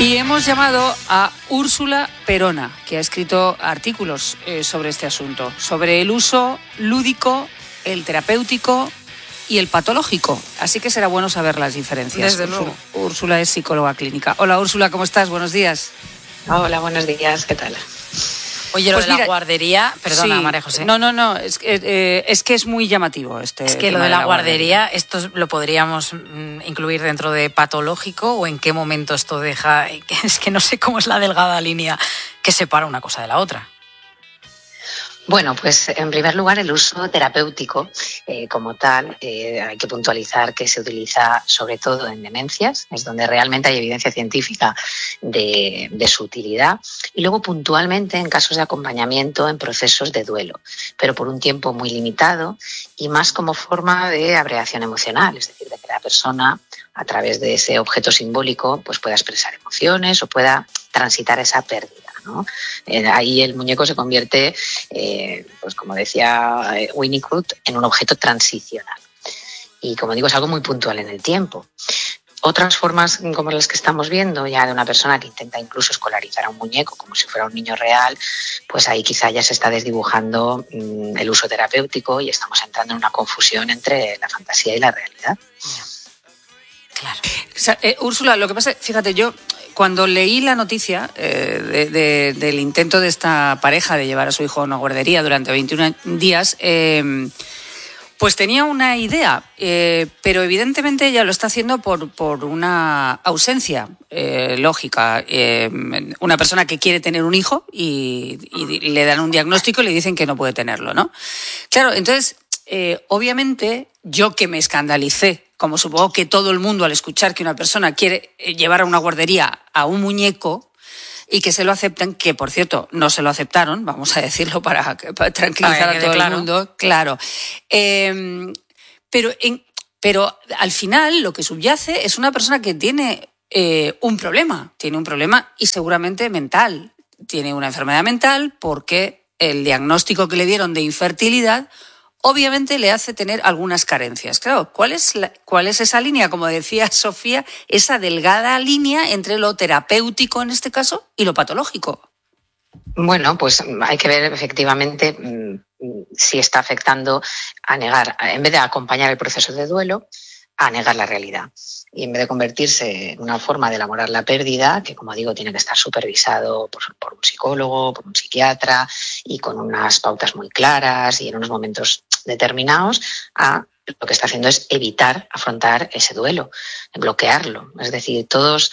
Y hemos llamado a Úrsula Perona, que ha escrito artículos sobre este asunto, sobre el uso lúdico, el terapéutico y el patológico. Así que será bueno saber las diferencias. Desde luego. Úrsula es psicóloga clínica. Hola Úrsula, ¿cómo estás? Buenos días. Hola, buenos días, ¿qué tal? Oye, lo pues de la guardería, perdona, sí, María José. No, es que es muy llamativo este. Es que lo de la guardería, esto lo podríamos incluir dentro de patológico, o en qué momento esto deja. Es que no sé cómo es la delgada línea que separa una cosa de la otra. Bueno, pues en primer lugar el uso terapéutico como tal, hay que puntualizar que se utiliza sobre todo en demencias, es donde realmente hay evidencia científica de su utilidad, y luego puntualmente en casos de acompañamiento en procesos de duelo, pero por un tiempo muy limitado y más como forma de abreación emocional, es decir, de que la persona a través de ese objeto simbólico pues pueda expresar emociones o pueda transitar esa pérdida, ¿no? Ahí el muñeco se convierte, pues como decía Winnicott, en un objeto transicional. Y como digo, es algo muy puntual en el tiempo. Otras formas como las que estamos viendo ya de una persona que intenta incluso escolarizar a un muñeco como si fuera un niño real, pues ahí quizá ya se está desdibujando el uso terapéutico y estamos entrando en una confusión entre la fantasía y la realidad. Claro. Úrsula, lo que pasa, fíjate, yo cuando leí la noticia del intento de esta pareja de llevar a su hijo a una guardería durante 21 días, pues tenía una idea, pero evidentemente ella lo está haciendo por una ausencia lógica. Una persona que quiere tener un hijo y le dan un diagnóstico y le dicen que no puede tenerlo, ¿no? Claro, entonces, obviamente, yo que me escandalicé, como supongo que todo el mundo al escuchar que una persona quiere llevar a una guardería a un muñeco y que se lo acepten, que por cierto no se lo aceptaron, vamos a decirlo para tranquilizar a todo el mundo, claro. Pero al final lo que subyace es una persona que tiene un problema y seguramente mental. Tiene una enfermedad mental porque el diagnóstico que le dieron de infertilidad obviamente le hace tener algunas carencias. Claro, ¿cuál es esa línea? Como decía Sofía, esa delgada línea entre lo terapéutico en este caso y lo patológico. Bueno, pues hay que ver efectivamente si está afectando a negar, en vez de acompañar el proceso de duelo, a negar la realidad. Y en vez de convertirse en una forma de elaborar la pérdida, que como digo tiene que estar supervisado por un psicólogo, por un psiquiatra y con unas pautas muy claras y en unos momentos determinados, lo que está haciendo es evitar afrontar ese duelo, bloquearlo. Es decir, todos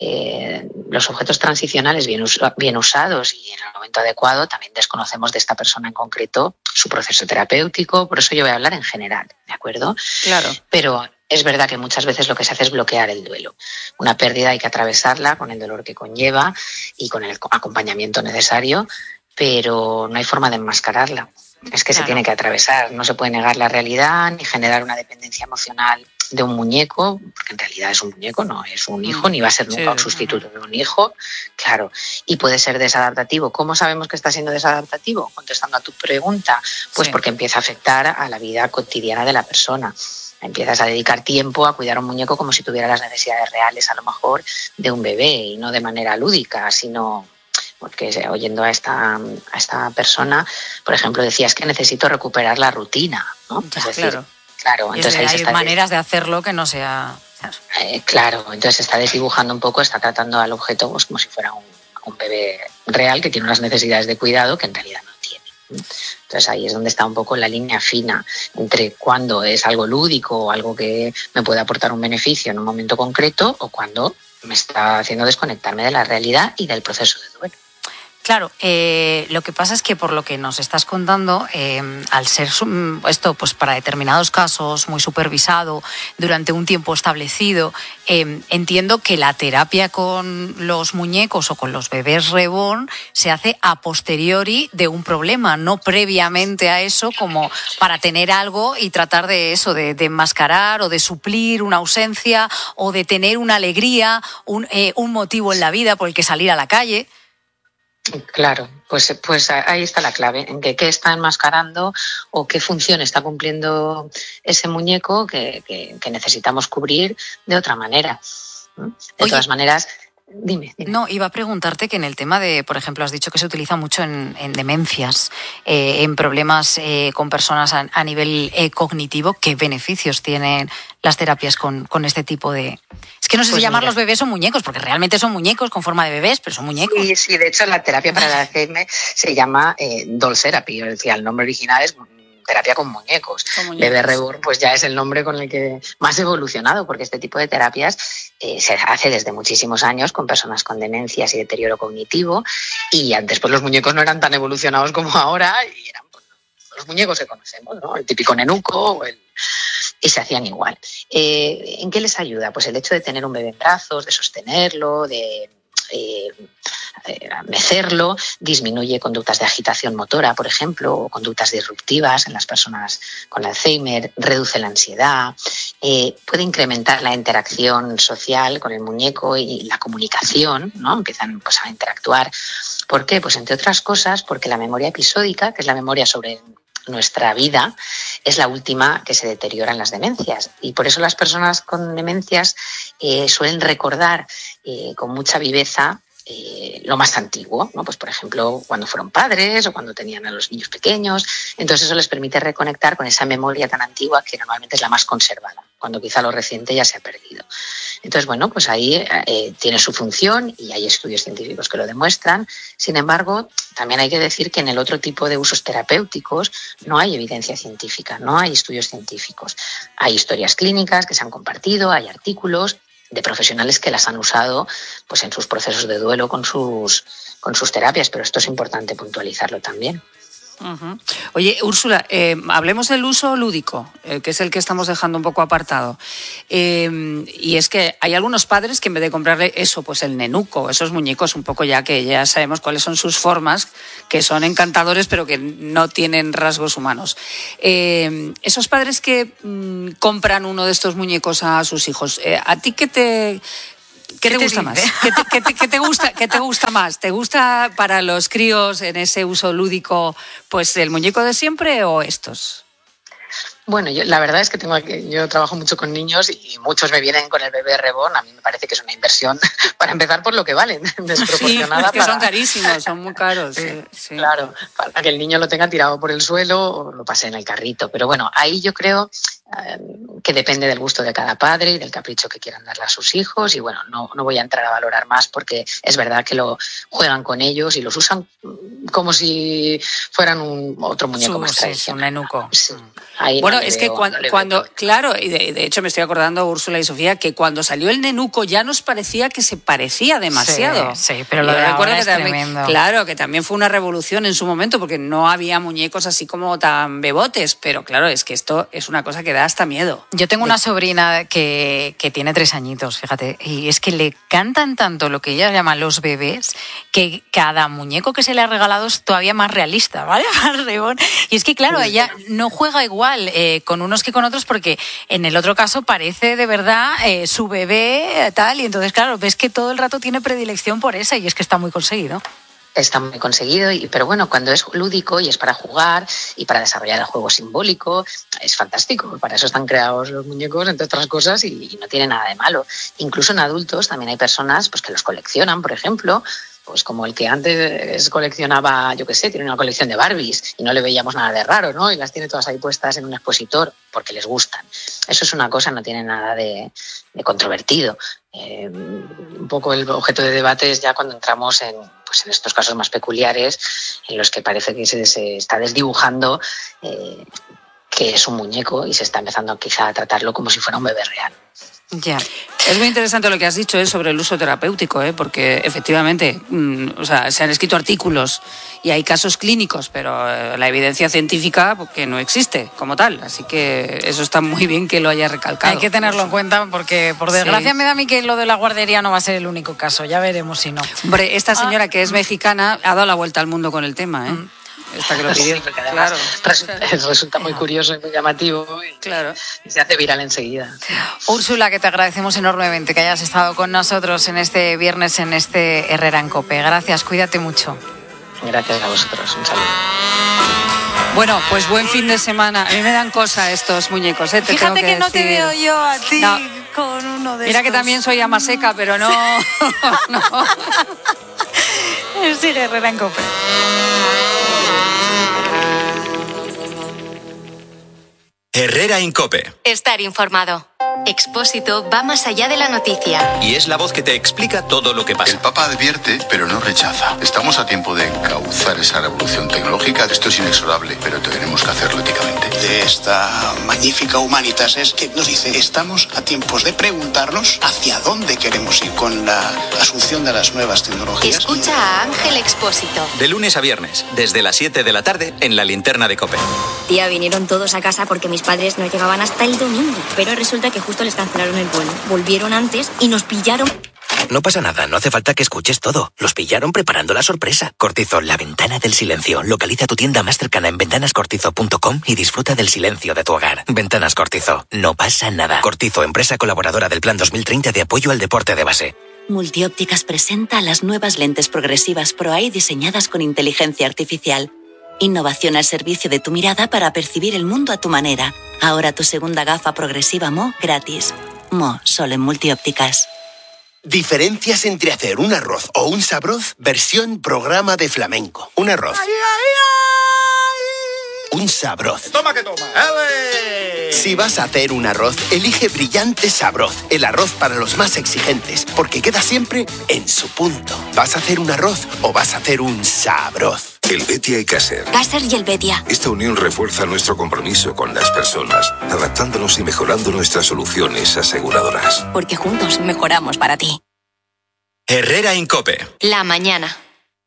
los objetos transicionales bien usados y en el momento adecuado, también desconocemos de esta persona en concreto su proceso terapéutico, por eso yo voy a hablar en general, ¿de acuerdo? Claro. Pero es verdad que muchas veces lo que se hace es bloquear el duelo. Una pérdida hay que atravesarla con el dolor que conlleva y con el acompañamiento necesario, pero no hay forma de enmascararla. Es que se tiene que atravesar, no se puede negar la realidad ni generar una dependencia emocional de un muñeco, porque en realidad es un muñeco, no es un hijo, ni va a ser nunca un sustituto de un hijo, claro, y puede ser desadaptativo. ¿Cómo sabemos que está siendo desadaptativo? Contestando a tu pregunta, pues porque empieza a afectar a la vida cotidiana de la persona. Empiezas a dedicar tiempo a cuidar a un muñeco como si tuviera las necesidades reales, a lo mejor, de un bebé, y no de manera lúdica, sino porque oyendo a esta persona, por ejemplo, decías que necesito recuperar la rutina, ¿no? Ya, es decir, claro, entonces ahí hay maneras de hacerlo que no sea... claro, entonces se está desdibujando un poco, está tratando al objeto pues, como si fuera un bebé real que tiene unas necesidades de cuidado que en realidad no tiene. Entonces ahí es donde está un poco la línea fina entre cuando es algo lúdico o algo que me puede aportar un beneficio en un momento concreto o cuando me está haciendo desconectarme de la realidad y del proceso de duelo. Claro, lo que pasa es que por lo que nos estás contando, al ser esto pues para determinados casos muy supervisado durante un tiempo establecido, entiendo que la terapia con los muñecos o con los bebés reborn se hace a posteriori de un problema, no previamente a eso, como para tener algo y tratar de eso, de enmascarar o de suplir una ausencia o de tener una alegría, un motivo en la vida por el que salir a la calle. Claro, pues ahí está la clave, en que qué está enmascarando o qué función está cumpliendo ese muñeco que necesitamos cubrir de otra manera. De todas maneras, Dime. No, iba a preguntarte que en el tema de, por ejemplo, has dicho que se utiliza mucho en demencias, en problemas con personas a nivel cognitivo. ¿Qué beneficios tienen las terapias con este tipo de...? Es que no sé si llamar los bebés o muñecos, porque realmente son muñecos con forma de bebés, pero son muñecos. Sí, de hecho la terapia para el Alzheimer se llama doll therapy, es decir, el nombre original es terapia con muñecos. Bebé Reborn pues ya es el nombre con el que más evolucionado, porque este tipo de terapias se hace desde muchísimos años con personas con demencias y deterioro cognitivo, y antes pues los muñecos no eran tan evolucionados como ahora y eran pues, los muñecos que conocemos, ¿no? El típico nenuco y se hacían igual. ¿En qué les ayuda? Pues el hecho de tener un bebé en brazos, de sostenerlo, de mecerlo, disminuye conductas de agitación motora, por ejemplo, o conductas disruptivas en las personas con Alzheimer, reduce la ansiedad, puede incrementar la interacción social con el muñeco y la comunicación, ¿no? Empiezan pues, a interactuar. ¿Por qué? Pues entre otras cosas porque la memoria episódica, que es la memoria sobre nuestra vida, es la última que se deteriora en las demencias, y por eso las personas con demencias suelen recordar con mucha viveza lo más antiguo, ¿no? Pues por ejemplo cuando fueron padres o cuando tenían a los niños pequeños. Entonces eso les permite reconectar con esa memoria tan antigua que normalmente es la más conservada, cuando quizá lo reciente ya se ha perdido. Entonces bueno, pues ahí tiene su función y hay estudios científicos que lo demuestran. Sin embargo, también hay que decir que en el otro tipo de usos terapéuticos no hay evidencia científica, no hay estudios científicos. Hay historias clínicas que se han compartido, hay artículos de profesionales que las han usado pues en sus procesos de duelo con sus terapias, pero esto es importante puntualizarlo también. Uh-huh. Oye, Úrsula, hablemos del uso lúdico, que es el que estamos dejando un poco apartado. Y es que hay algunos padres que en vez de comprarle eso, pues el nenuco, esos muñecos un poco que ya sabemos cuáles son sus formas, que son encantadores pero que no tienen rasgos humanos. Esos padres que compran uno de estos muñecos a sus hijos, ¿a ti qué te gusta más? ¿Qué te gusta más? ¿Te gusta para los críos en ese uso lúdico pues el muñeco de siempre o estos? Bueno, la verdad es que yo trabajo mucho con niños y muchos me vienen con el bebé Reborn. A mí me parece que es una inversión, para empezar, por lo que valen, desproporcionada. Sí, es que son carísimos, son muy caros. Sí. Claro, para que el niño lo tenga tirado por el suelo o lo pase en el carrito. Pero bueno, ahí yo creo que depende del gusto de cada padre y del capricho que quieran darle a sus hijos. Y bueno, no voy a entrar a valorar más porque es verdad que lo juegan con ellos y los usan como si fueran otro muñeco más tradicional. Un nenuco. Sí. Bueno, es que cuando claro, y de hecho me estoy acordando, Úrsula y Sofía, que cuando salió el nenuco ya nos parecía que se parecía demasiado. Sí, pero lo de ahora es tremendo. Claro, que también fue una revolución en su momento, porque no había muñecos así como tan bebotes, pero claro, es que esto es una cosa que da hasta miedo. Yo tengo una sobrina que tiene 3 añitos, fíjate, y es que le cantan tanto lo que ella llama los bebés, que cada muñeco que se le ha regalado es todavía más realista, ¿vale? Y es que claro, ella no juega igual con unos que con otros, porque en el otro caso parece de verdad su bebé tal, y entonces claro, ves que todo el rato tiene predilección por esa, y es que está muy conseguido. Está muy conseguido, pero bueno, cuando es lúdico y es para jugar y para desarrollar el juego simbólico, es fantástico. Para eso están creados los muñecos, entre otras cosas, y no tiene nada de malo. Incluso en adultos también hay personas pues que los coleccionan, por ejemplo, pues como el que antes coleccionaba, yo qué sé, tiene una colección de Barbies y no le veíamos nada de raro, ¿no? Y las tiene todas ahí puestas en un expositor porque les gustan. Eso es una cosa, no tiene nada de controvertido. Un poco el objeto de debate es ya cuando entramos en estos casos más peculiares en los que parece que se está desdibujando que es un muñeco y se está empezando quizá a tratarlo como si fuera un bebé real. Ya. Es muy interesante lo que has dicho sobre el uso terapéutico, porque efectivamente se han escrito artículos y hay casos clínicos, pero la evidencia científica que no existe como tal, así que eso está muy bien que lo haya recalcado. Hay que tenerlo en cuenta porque por desgracia me da a mí que lo de la guardería no va a ser el único caso, ya veremos si no. Hombre, esta señora que es mexicana ha dado la vuelta al mundo con el tema, Esta que lo pidió, claro. Resulta muy curioso y muy llamativo y se hace viral enseguida. Úrsula, que te agradecemos enormemente que hayas estado con nosotros en este viernes en este Herrera en COPE. Gracias, cuídate mucho. Gracias a vosotros, un saludo. Bueno, pues buen fin de semana. A mí me dan cosa estos muñecos, Fíjate que no te veo yo a ti con uno de Mira estos. que también soy ama seca, pero no. No. Sigue Herrera en COPE. Herrera en COPE. Estar informado. Expósito va más allá de la noticia. Y es la voz que te explica todo lo que El pasa. Papa advierte, pero no rechaza. Estamos a tiempo de encauzar esa revolución tecnológica. Esto es inexorable, pero tenemos que hacerlo éticamente. De esta magnífica Humanitas es que nos dice: estamos a tiempos de preguntarnos hacia dónde queremos ir con la asunción de las nuevas tecnologías. Escucha a Ángel Expósito. De lunes a viernes, desde las 7 de la tarde, en la linterna de COPE. Tía, vinieron todos a casa porque mis padres no llegaban hasta el domingo. Pero resulta que justo les cancelaron el vuelo. Volvieron antes y nos pillaron. No pasa nada, no hace falta que escuches todo. Los pillaron preparando la sorpresa. Cortizo, la ventana del silencio. Localiza tu tienda más cercana en ventanascortizo.com y disfruta del silencio de tu hogar. Ventanas Cortizo, no pasa nada. Cortizo, empresa colaboradora del Plan 2030 de apoyo al deporte de base. Multiópticas presenta las nuevas lentes progresivas ProEye diseñadas con inteligencia artificial. Innovación al servicio de tu mirada para percibir el mundo a tu manera. Ahora tu segunda gafa progresiva Mo gratis. Mo, solo en Multiópticas. Diferencias entre hacer un arroz o un sabroz versión programa de flamenco. Un arroz. Un sabroz. Toma que toma. ¡Ale! Si vas a hacer un arroz, elige Brillante Sabroz, el arroz para los más exigentes, porque queda siempre en su punto. ¿Vas a hacer un arroz o vas a hacer un sabroz? El Betia y Caser. Caser y el Betia. Esta unión refuerza nuestro compromiso con las personas, adaptándonos y mejorando nuestras soluciones aseguradoras. Porque juntos mejoramos para ti. Herrera en COPE. La mañana.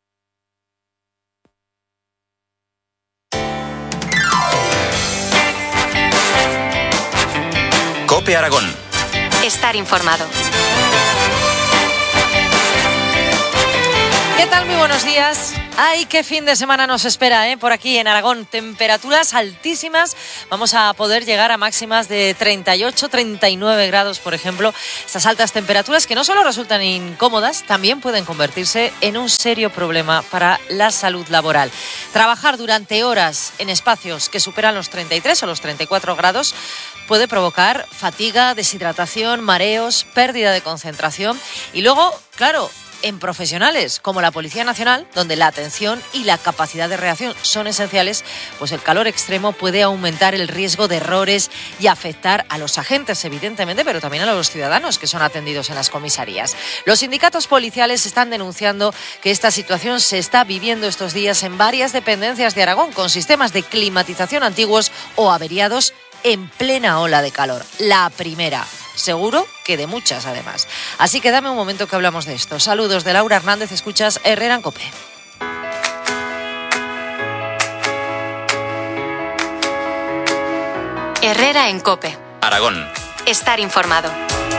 COPE Aragón. Estar informado. ¿Qué tal? Muy buenos días. ¡Ay, qué fin de semana nos espera, por aquí en Aragón! Temperaturas altísimas. Vamos a poder llegar a máximas de 38, 39 grados, por ejemplo. Estas altas temperaturas que no solo resultan incómodas, también pueden convertirse en un serio problema para la salud laboral. Trabajar durante horas en espacios que superan los 33 o los 34 grados puede provocar fatiga, deshidratación, mareos, pérdida de concentración y luego, claro, en profesionales como la Policía Nacional, donde la atención y la capacidad de reacción son esenciales, pues el calor extremo puede aumentar el riesgo de errores y afectar a los agentes, evidentemente, pero también a los ciudadanos que son atendidos en las comisarías. Los sindicatos policiales están denunciando que esta situación se está viviendo estos días en varias dependencias de Aragón, con sistemas de climatización antiguos o averiados en plena ola de calor. La primera. Seguro que de muchas, además. Así que dame un momento que hablamos de esto. Saludos de Laura Hernández, escuchas Herrera en COPE. Herrera en COPE. Aragón. Estar informado.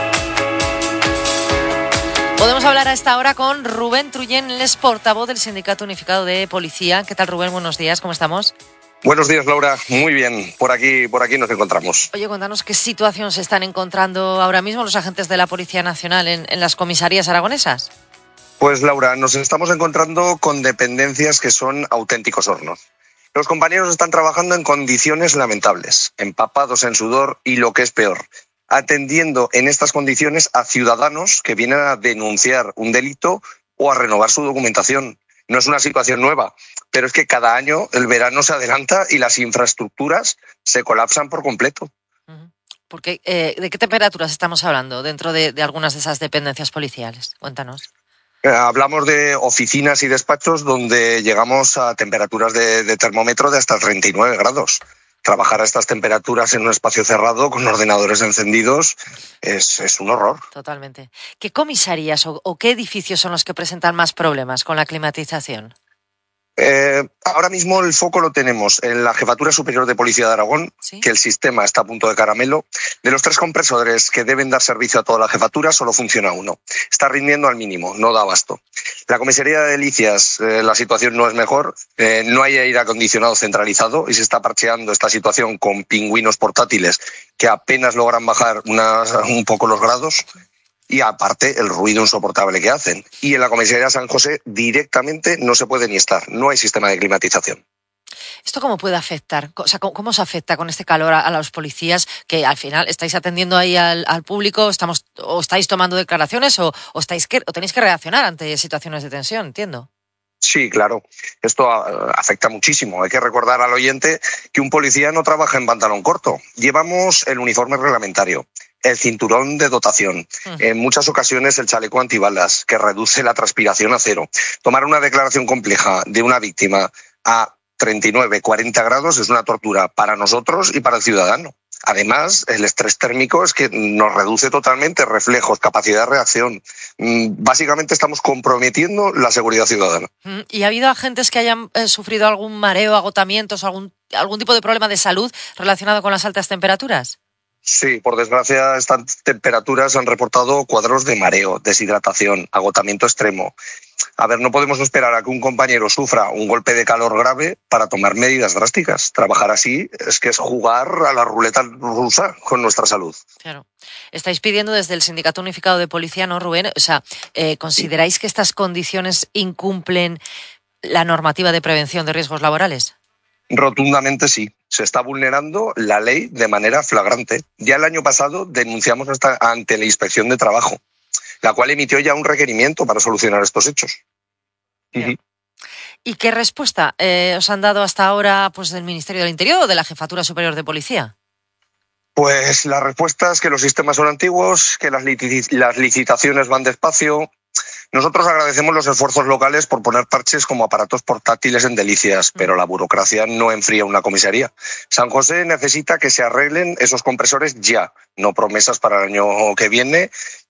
Podemos hablar a esta hora con Rubén Trullén, él es portavoz del Sindicato Unificado de Policía. ¿Qué tal, Rubén? Buenos días, ¿cómo estamos? Buenos días, Laura. Muy bien. Por aquí nos encontramos. Oye, cuéntanos qué situación se están encontrando ahora mismo los agentes de la Policía Nacional en las comisarías aragonesas. Pues, Laura, nos estamos encontrando con dependencias que son auténticos hornos. Los compañeros están trabajando en condiciones lamentables, empapados en sudor y, lo que es peor, atendiendo en estas condiciones a ciudadanos que vienen a denunciar un delito o a renovar su documentación. No es una situación nueva, pero es que cada año el verano se adelanta y las infraestructuras se colapsan por completo. Porque, ¿de qué temperaturas estamos hablando dentro de algunas de esas dependencias policiales? Cuéntanos. Hablamos de oficinas y despachos donde llegamos a temperaturas de termómetro de hasta 39 grados. Trabajar a estas temperaturas en un espacio cerrado con ordenadores encendidos es un horror. Totalmente. ¿Qué comisarías o qué edificios son los que presentan más problemas con la climatización? Ahora mismo el foco lo tenemos en la Jefatura Superior de Policía de Aragón, ¿sí? Que el sistema está a punto de caramelo. De los 3 compresores que deben dar servicio a toda la jefatura, solo funciona uno. Está rindiendo al mínimo, no da abasto. La comisaría de Delicias, la situación no es mejor, no hay aire acondicionado centralizado y se está parcheando esta situación con pingüinos portátiles que apenas logran bajar un poco los grados. Y aparte el ruido insoportable que hacen. Y en la comisaría de San José directamente no se puede ni estar, no hay sistema de climatización. ¿Esto cómo puede afectar? O sea, ¿cómo os afecta con este calor a los policías que al final estáis atendiendo ahí al público, o estáis tomando declaraciones o tenéis que reaccionar ante situaciones de tensión, entiendo? Sí, claro. Esto afecta muchísimo. Hay que recordar al oyente que un policía no trabaja en pantalón corto. Llevamos el uniforme reglamentario, el cinturón de dotación, en muchas ocasiones el chaleco antibalas, que reduce la transpiración a cero. Tomar una declaración compleja de una víctima a 39, 40 grados es una tortura para nosotros y para el ciudadano. Además, el estrés térmico es que nos reduce totalmente reflejos, capacidad de reacción. Básicamente estamos comprometiendo la seguridad ciudadana. ¿Y ha habido agentes que hayan sufrido algún mareo, agotamientos, algún tipo de problema de salud relacionado con las altas temperaturas? Sí, por desgracia, estas temperaturas han reportado cuadros de mareo, deshidratación, agotamiento extremo. A ver, no podemos esperar a que un compañero sufra un golpe de calor grave para tomar medidas drásticas. Trabajar así es jugar a la ruleta rusa con nuestra salud. Claro. Estáis pidiendo desde el Sindicato Unificado de Policía, ¿no, Rubén? O sea, ¿consideráis que estas condiciones incumplen la normativa de prevención de riesgos laborales? Rotundamente sí. Se está vulnerando la ley de manera flagrante. Ya el año pasado denunciamos ante la Inspección de Trabajo, la cual emitió ya un requerimiento para solucionar estos hechos. ¿Y qué respuesta os han dado hasta ahora del Ministerio del Interior o de la Jefatura Superior de Policía? Pues la respuesta es que los sistemas son antiguos, que las licitaciones van despacio. Nosotros agradecemos los esfuerzos locales por poner parches como aparatos portátiles en Delicias, pero la burocracia no enfría una comisaría. San José necesita que se arreglen esos compresores ya, no promesas para el año que viene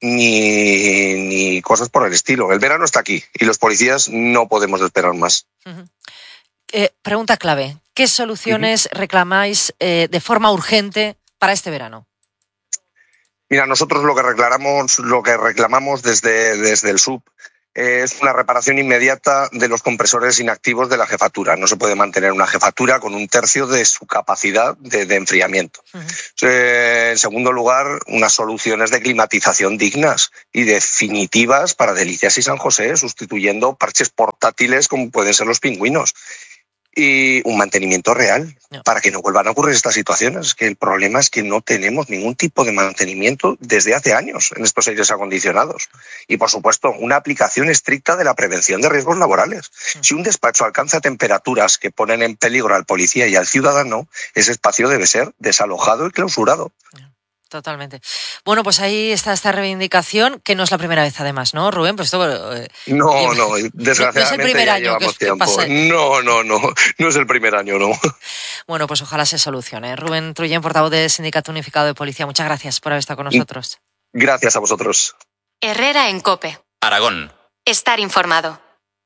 ni cosas por el estilo. El verano está aquí y los policías no podemos esperar más. Pregunta clave. ¿Qué soluciones reclamáis de forma urgente para este verano? Mira, nosotros lo que reclamamos desde el SUB es una reparación inmediata de los compresores inactivos de la jefatura. No se puede mantener una jefatura con un tercio de su capacidad de enfriamiento. En segundo lugar, unas soluciones de climatización dignas y definitivas para Delicias y San José, sustituyendo parches portátiles como pueden ser los pingüinos. Y un mantenimiento real para que no vuelvan a ocurrir estas situaciones. Que el problema es que no tenemos ningún tipo de mantenimiento desde hace años en estos aires acondicionados. Y, por supuesto, una aplicación estricta de la prevención de riesgos laborales. Si un despacho alcanza temperaturas que ponen en peligro al policía y al ciudadano, ese espacio debe ser desalojado y clausurado. Totalmente. Bueno, pues ahí está esta reivindicación, que no es la primera vez además, ¿no, Rubén? Pues esto, no, desgraciadamente no es el primer ya año llevamos que tiempo. pasa. No es el primer año, no. Bueno, pues ojalá se solucione. Rubén Trullén, portavoz del Sindicato Unificado de Policía, muchas gracias por haber estado con nosotros. Gracias a vosotros. Herrera en COPE. Aragón. Estar informado.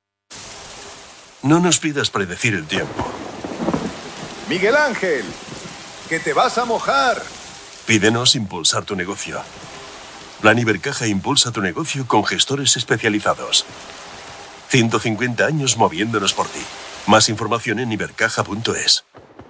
No nos pidas predecir el tiempo. Miguel Ángel, que te vas a mojar. Pídenos impulsar tu negocio. Plan Ibercaja impulsa tu negocio con gestores especializados. 150 años moviéndonos por ti. Más información en ibercaja.es.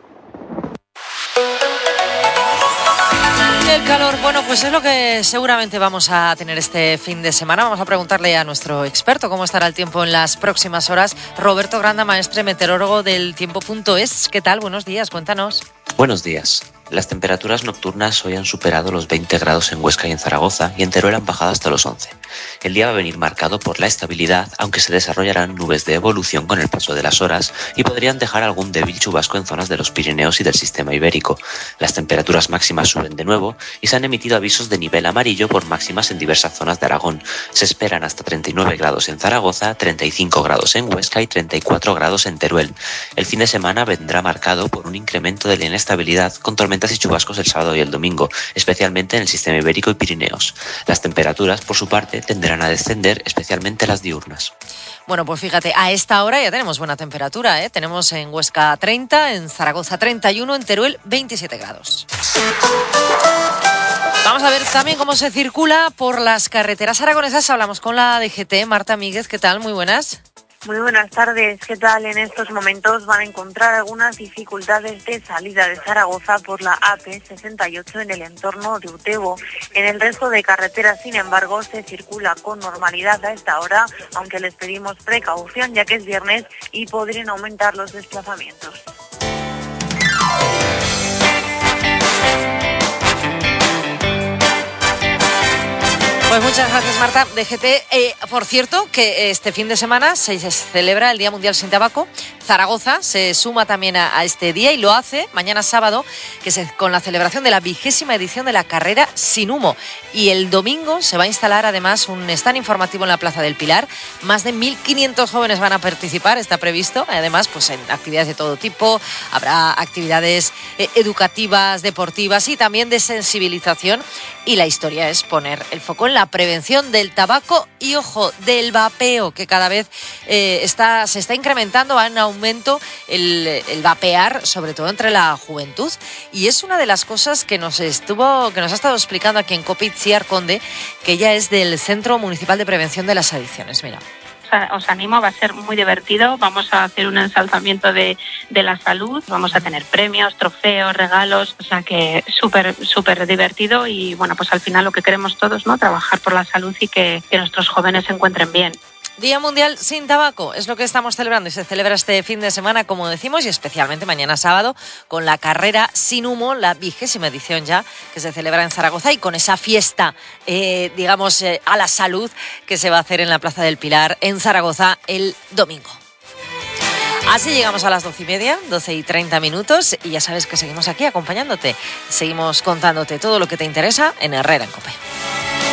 El calor, bueno, pues es lo que seguramente vamos a tener este fin de semana. Vamos a preguntarle a nuestro experto cómo estará el tiempo en las próximas horas. Roberto Granda, maestre meteorólogo del tiempo.es. ¿Qué tal? Buenos días, cuéntanos. Buenos días. Las temperaturas nocturnas hoy han superado los 20 grados en Huesca y en Zaragoza y en Teruel han bajado hasta los 11. El día va a venir marcado por la estabilidad, aunque se desarrollarán nubes de evolución con el paso de las horas y podrían dejar algún débil chubasco en zonas de los Pirineos y del sistema ibérico. Las temperaturas máximas suben de nuevo y se han emitido avisos de nivel amarillo por máximas en diversas zonas de Aragón. Se esperan hasta 39 grados en Zaragoza, 35 grados en Huesca y 34 grados en Teruel. El fin de semana vendrá marcado por un incremento de la inestabilidad con tormentas y chubascos el sábado y el domingo, especialmente en el sistema ibérico y Pirineos. Las temperaturas, por su parte, tenderán a descender, especialmente las diurnas. Bueno, pues fíjate, a esta hora ya tenemos buena temperatura, ¿eh? Tenemos en Huesca 30, en Zaragoza 31, en Teruel 27 grados. Vamos a ver también cómo se circula por las carreteras aragonesas. Hablamos con la DGT, Marta Míguez, ¿qué tal? Muy buenas. Muy buenas tardes, ¿qué tal? En estos momentos van a encontrar algunas dificultades de salida de Zaragoza por la AP68 en el entorno de Utebo. En el resto de carreteras, sin embargo, se circula con normalidad a esta hora, aunque les pedimos precaución ya que es viernes y podrían aumentar los desplazamientos. Pues muchas gracias, Marta. DGT, por cierto, que este fin de semana se celebra el Día Mundial Sin Tabaco. Zaragoza se suma también a este día y lo hace mañana sábado, con la celebración de la 20ª edición de la carrera Sin Humo. Y el domingo se va a instalar además un stand informativo en la Plaza del Pilar. Más de 1.500 jóvenes van a participar, está previsto. Además, pues en actividades de todo tipo, habrá actividades educativas, deportivas y también de sensibilización. Y la historia es poner el foco en la prevención del tabaco y, ojo, del vapeo, que cada vez se está incrementando, va en aumento el vapear, sobre todo entre la juventud. Y es una de las cosas que nos ha estado explicando aquí en COPE Itziar Conde, que ella es del Centro Municipal de Prevención de las Adicciones. Mira. Os animo, va a ser muy divertido, vamos a hacer un ensalzamiento de la salud, vamos a tener premios, trofeos, regalos, o sea que súper divertido y bueno, pues al final lo que queremos todos, ¿no? Trabajar por la salud y que nuestros jóvenes se encuentren bien. Día Mundial Sin Tabaco es lo que estamos celebrando y se celebra este fin de semana, como decimos, y especialmente mañana sábado con la carrera Sin Humo, la 20ª edición ya, que se celebra en Zaragoza y con esa fiesta, a la salud que se va a hacer en la Plaza del Pilar en Zaragoza el domingo. Así llegamos a las 12:30, 12:30, y ya sabes que seguimos aquí acompañándote, seguimos contándote todo lo que te interesa en Herrera en COPE.